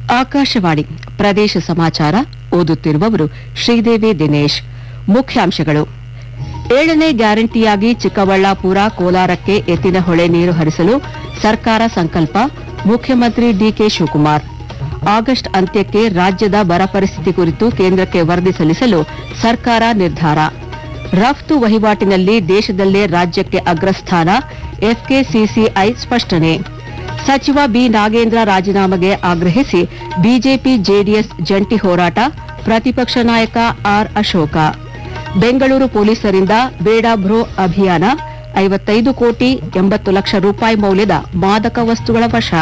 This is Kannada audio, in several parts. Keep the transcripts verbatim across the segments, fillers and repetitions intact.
ಆಕಾಶವಾಣಿ ಪ್ರದೇಶ ಸಮಾಚಾರ ಓದುತ್ತಿರುವವರು ಶ್ರೀದೇವಿ ದಿನೇಶ್. ಮುಖ್ಯಾಂಶಗಳು: ಏಳನೇ ಗ್ಯಾರಂಟಿಯಾಗಿ ಚಿಕ್ಕಬಳ್ಳಾಪುರ, ಕೋಲಾರಕ್ಕೆ ಎತ್ತಿನಹೊಳೆ ನೀರು ಹರಿಸಲು ಸರ್ಕಾರ ಸಂಕಲ್ಪ. ಮುಖ್ಯಮಂತ್ರಿ ಡಿಕೆ ಶಿವಕುಮಾರ್. ಆಗಸ್ಟ್ ಅಂತ್ಯಕ್ಕೆ ರಾಜ್ಯದ ಬರ ಪರಿಸ್ಥಿತಿ ಕುರಿತು ಕೇಂದ್ರಕ್ಕೆ ವರದಿ ಸಲ್ಲಿಸಲು ಸರ್ಕಾರ ನಿರ್ಧಾರ. ರಫ್ತು ವಹಿವಾಟಿನಲ್ಲಿ ದೇಶದಲ್ಲೇ ರಾಜ್ಯಕ್ಕೆ ಅಗ್ರಸ್ಥಾನ. ಎಫ್ಕೆಸಿಸಿಐ ಸ್ಪಷ್ಟನೆ. ಸಚಿವ ಬಿ ನಾಗೇಂದ್ರ ರಾಜೀನಾಮೆಗೆ ಆಗ್ರಹಿಸಿ ಬಿಜೆಪಿ ಜೆಡಿಎಸ್ ಜಂಟಿ ಹೋರಾಟ. ಪ್ರತಿಪಕ್ಷ ನಾಯಕ ಆರ್ ಅಶೋಕ. ಬೆಂಗಳೂರು ಪೊಲೀಸರಿಂದ ಬೇಡ ಬ್ರೋ ಅಭಿಯಾನ. ಐವತ್ತೈದು ಕೋಟಿ ಎಂಬತ್ತು ಲಕ್ಷ ರೂಪಾಯಿ ಮೌಲ್ಯದ ಮಾದಕ ವಸ್ತುಗಳ ವಶ.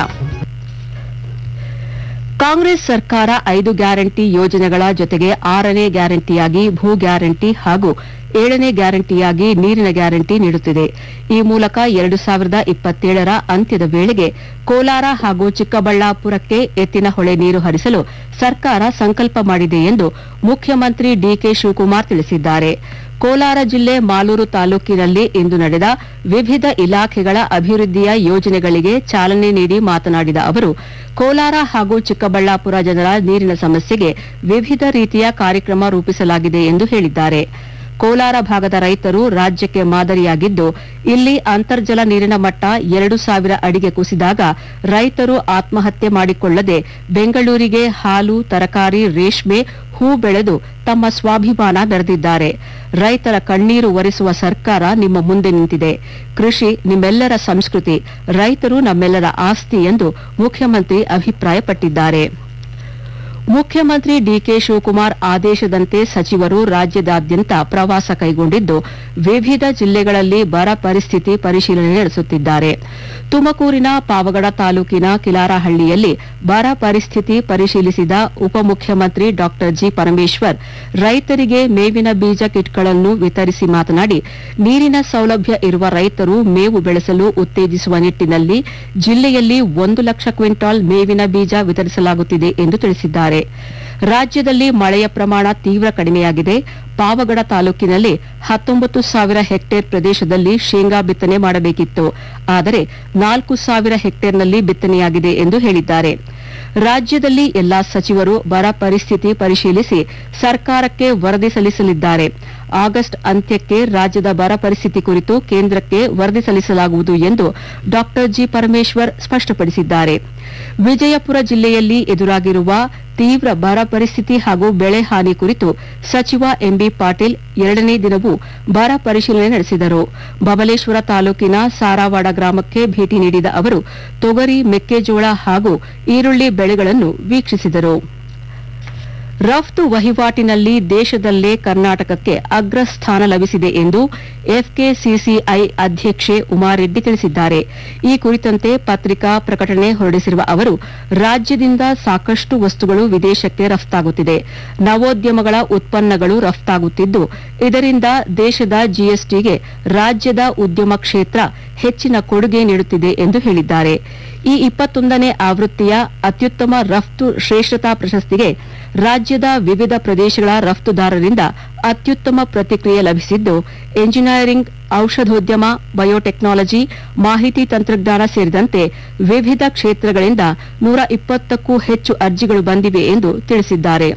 ಕಾಂಗ್ರೆಸ್ ಸರ್ಕಾರ ಐದು ಗ್ಯಾರಂಟಿ ಯೋಜನೆಗಳ ಜೊತೆಗೆ ಆರನೇ ಗ್ಯಾರಂಟಿಯಾಗಿ ಭೂ ಗ್ಯಾರಂಟಿ ಹಾಗೂ ಏಳನೇ ಗ್ಯಾರಂಟಿಯಾಗಿ ನೀರಿನ ಗ್ಯಾರಂಟಿ ನೀಡುತ್ತಿದೆ. ಈ ಮೂಲಕ ಎರಡು ಸಾವಿರದ ಇಪ್ಪತ್ತೇಳರ ಅಂತ್ಯದ ವೇಳೆಗೆ ಕೋಲಾರ ಹಾಗೂ ಚಿಕ್ಕಬಳ್ಳಾಪುರಕ್ಕೆ ಎತ್ತಿನಹೊಳೆ ನೀರು ಹರಿಸಲು ಸರ್ಕಾರ ಸಂಕಲ್ಪ ಮಾಡಿದೆ ಎಂದು ಮುಖ್ಯಮಂತ್ರಿ ಡಿಕೆ ಶಿವಕುಮಾರ್ ತಿಳಿಸಿದ್ದಾರೆ. ಕೋಲಾರ ಜಿಲ್ಲೆ ಮಾಲೂರು ತಾಲೂಕಿನಲ್ಲಿ ಇಂದು ನಡೆದ ವಿವಿಧ ಇಲಾಖೆಗಳ ಅಭಿವೃದ್ಧಿಯ ಯೋಜನೆಗಳಿಗೆ ಚಾಲನೆ ನೀಡಿ ಮಾತನಾಡಿದ ಅವರು, ಕೋಲಾರ ಹಾಗೂ ಚಿಕ್ಕಬಳ್ಳಾಪುರ ಜನರ ನೀರಿನ ಸಮಸ್ಯೆಗೆ ವಿವಿಧ ರೀತಿಯ ಕಾರ್ಯಕ್ರಮ ರೂಪಿಸಲಾಗಿದೆ ಎಂದು ಹೇಳಿದ್ದಾರೆ. ಕೋಲಾರ ಭಾಗದ ರೈತರು ರಾಜ್ಯಕ್ಕೆ ಮಾದರಿಯಾಗಿದ್ದು, ಇಲ್ಲಿ ಅಂತರ್ಜಲ ನೀರಿನ ಮಟ್ಟ ಎರಡು ಸಾವಿರ ಅಡಿಗೆ ಕುಸಿದಾಗ ರೈತರು ಆತ್ಮಹತ್ಯೆ ಮಾಡಿಕೊಳ್ಳದೆ ಬೆಂಗಳೂರಿಗೆ ಹಾಲು, ತರಕಾರಿ, ರೇಷ್ಮೆ, ಹೂ ಬೆಳೆದು ತಮ್ಮ ಸ್ವಾಭಿಮಾನ ಮೆರೆದಿದ್ದಾರೆ. ರೈತರ ಕಣ್ಣೀರು ಒರೆಸುವ ಸರ್ಕಾರ ನಿಮ್ಮ ಮುಂದೆ ನಿಂತಿದೆ. ಕೃಷಿ ನಿಮ್ಮೆಲ್ಲರ ಸಂಸ್ಕೃತಿ, ರೈತರು ನಮ್ಮೆಲ್ಲರ ಆಸ್ತಿ ಎಂದು ಮುಖ್ಯಮಂತ್ರಿ ಅಭಿಪ್ರಾಯಪಟ್ಟಿದ್ದಾರೆ. ಮುಖ್ಯಮಂತ್ರಿ ಡಿಕೆ ಶಿವಕುಮಾರ್ ಆದೇಶದಂತೆ ಸಚಿವರು ರಾಜ್ಯದಾದ್ಯಂತ ಪ್ರವಾಸ ಕೈಗೊಂಡಿದ್ದು, ವಿವಿಧ ಜಿಲ್ಲೆಗಳಲ್ಲಿ ಬರ ಪರಿಸ್ಥಿತಿ ಪರಿಶೀಲನೆ ನಡೆಸುತ್ತಿದ್ದಾರೆ. ತುಮಕೂರಿನ ಪಾವಗಡ ತಾಲೂಕಿನ ಕಿಲಾರಹಳ್ಳಿಯಲ್ಲಿ ಬರ ಪರಿಸ್ಥಿತಿ ಪರಿಶೀಲಿಸಿದ ಉಪಮುಖ್ಯಮಂತ್ರಿ ಡಾ ಜಿ ಪರಮೇಶ್ವರ್ ರೈತರಿಗೆ ಮೇವಿನ ಬೀಜ ಕಿಟ್ಗಳನ್ನು ವಿತರಿಸಿ ಮಾತನಾಡಿ, ನೀರಿನ ಸೌಲಭ್ಯ ಇರುವ ರೈತರು ಮೇವು ಬೆಳೆಸಲು ಉತ್ತೇಜಿಸುವ ನಿಟ್ಟಿನಲ್ಲಿ ಜಿಲ್ಲೆಯಲ್ಲಿ ಒಂದು ಲಕ್ಷ ಕ್ವಿಂಟಾಲ್ ಮೇವಿನ ಬೀಜ ವಿತರಿಸಲಾಗುತ್ತಿದೆ ಎಂದು ತಿಳಿಸಿದ್ದಾರೆ. ರಾಜ್ಯದಲ್ಲಿ ಮಳೆಯ ಪ್ರಮಾಣ ತೀವ್ರ ಕಡಿಮೆಯಾಗಿದೆ. ಪಾವಗಡ ತಾಲೂಕಿನಲ್ಲಿ ಹತ್ತೊಂಬತ್ತು ಸಾವಿರ ಹೆಕ್ಟೇರ್ ಪ್ರದೇಶದಲ್ಲಿ ಶೇಂಗಾ ಬಿತ್ತನೆ ಮಾಡಬೇಕಿತ್ತು. ಆದರೆ ನಾಲ್ಕು ಸಾವಿರ ಹೆಕ್ಟೇರ್ನಲ್ಲಿ ಬಿತ್ತನೆಯಾಗಿದೆ ಎಂದು ಹೇಳಿದ್ದಾರೆ. ರಾಜ್ಯದಲ್ಲಿ ಎಲ್ಲಾ ಸಚಿವರು ಬರ ಪರಿಸ್ಥಿತಿ ಪರಿಶೀಲಿಸಿ ಸರ್ಕಾರಕ್ಕೆ ವರದಿ ಸಲ್ಲಿಸಲಿದ್ದಾರೆ. ಆಗಸ್ಟ್ ಅಂತ್ಯಕ್ಕೆ ರಾಜ್ಯದ ಬರ ಪರಿಸ್ಥಿತಿ ಕುರಿತು ಕೇಂದ್ರಕ್ಕೆ ವರದಿ ಸಲ್ಲಿಸಲಾಗುವುದು ಎಂದು ಡಾ ಜಿ ಪರಮೇಶ್ವರ್ ಸ್ಪಷ್ಟಪಡಿಸಿದ್ದಾರೆ. ವಿಜಯಪುರ ಜಿಲ್ಲೆಯಲ್ಲಿ ಎದುರಾಗಿರುವ ತೀವ್ರ ಬರ ಪರಿಸ್ಥಿತಿ ಹಾಗೂ ಬೆಳೆ ಹಾನಿ ಕುರಿತು ಸಚಿವ ಎಂಬಿ ಪಾಟೀಲ್ ಎರಡನೇ ದಿನವೂ ಬರ ಪರಿಶೀಲನೆ ನಡೆಸಿದರು. ಬಬಲೇಶ್ವರ ತಾಲೂಕಿನ ಸಾರಾವಾಡ ಗ್ರಾಮಕ್ಕೆ ಭೇಟಿ ನೀಡಿದ ಅವರು ತೊಗರಿ, ಮೆಕ್ಕೆಜೋಳ ಹಾಗೂ ಈರುಳ್ಳಿ ಬೆಳೆಗಳನ್ನು ವೀಕ್ಷಿಸಿದರು. ರಫ್ತು ವಹಿವಾಟಿನಲ್ಲಿ ದೇಶದಲ್ಲೇ ಕರ್ನಾಟಕಕ್ಕೆ ಅಗ್ರಸ್ಥಾನ ಲಭಿಸಿದೆ ಎಂದು ಎಫ್ಕೆಸಿಸಿಐ ಅಧ್ಯಕ್ಷೆ ಉಮಾರೆಡ್ಡಿ ತಿಳಿಸಿದ್ದಾರೆ. ಈ ಕುರಿತಂತೆ ಪತ್ರಿಕಾ ಪ್ರಕಟಣೆ ಹೊರಡಿಸಿರುವ ಅವರು, ರಾಜ್ಯದಿಂದ ಸಾಕಷ್ಟು ವಸ್ತುಗಳು ವಿದೇಶಕ್ಕೆ ರಫ್ತಾಗುತ್ತಿದೆ. ನವೋದ್ಯಮಗಳ ಉತ್ಪನ್ನಗಳು ರಫ್ತಾಗುತ್ತಿದ್ದು, ಇದರಿಂದ ದೇಶದ ಜಿಎಸ್ಟಿಗೆ ರಾಜ್ಯದ ಉದ್ಯಮ ಕ್ಷೇತ್ರ ಹೆಚ್ಚಿನ ಕೊಡುಗೆ ನೀಡುತ್ತಿದೆ ಎಂದು ಹೇಳಿದ್ದಾರೆ. ಈ ಇಪ್ಪತ್ತೊಂದನೇ ಆವೃತ್ತಿಯ ಅತ್ಯುತ್ತಮ ರಫ್ತು ಶ್ರೇಷ್ಠತಾ ಪ್ರಶಸ್ತಿಗೆ ರಾಜ್ಯದ ವಿವಿಧ ಪ್ರದೇಶಗಳ ರಫ್ತುದಾರರಿಂದ ಅತ್ಯುತ್ತಮ ಪ್ರತಿಕ್ರಿಯೆ ಲಭಿಸಿದ್ದು, ಎಂಜಿನಿಯರಿಂಗ್, ಔಷಧೋದ್ಯಮ, ಬಯೋಟೆಕ್ನಾಲಜಿ, ಮಾಹಿತಿ ತಂತ್ರಜ್ಞಾನ ಸೇರಿದಂತೆ ವಿವಿಧ ಕ್ಷೇತ್ರಗಳಿಂದ ನೂರ ಇಪ್ಪತ್ತಕ್ಕೂ ಹೆಚ್ಚು ಅರ್ಜಿಗಳು ಬಂದಿವೆ ಎಂದು ತಿಳಿಸಿದ್ದಾರೆ.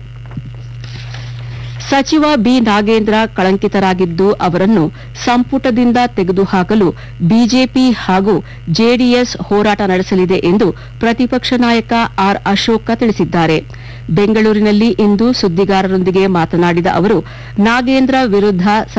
ಸಚಿವ ಬಿ ನಾಗೇಂದ್ರ ಕಳಂಕಿತರಾಗಿದ್ದು, ಅವರನ್ನು ಸಂಪುಟದಿಂದ ತೆಗೆದುಹಾಕಲು ಬಿಜೆಪಿ ಹಾಗೂ ಜೆಡಿಎಸ್ ಹೋರಾಟ ನಡೆಸಲಿದೆ ಎಂದು ಪ್ರತಿಪಕ್ಷ ನಾಯಕ ಆರ್ ಅಶೋಕ ತಿಳಿಸಿದ್ದಾರೆ. ಬೆಂಗಳೂರಿನಲ್ಲಿ ಇಂದು ಸುದ್ದಿಗಾರರೊಂದಿಗೆ ಮಾತನಾಡಿದ ಅವರು, ನಾಗೇಂದ್ರ ವಿರುದ್ಧ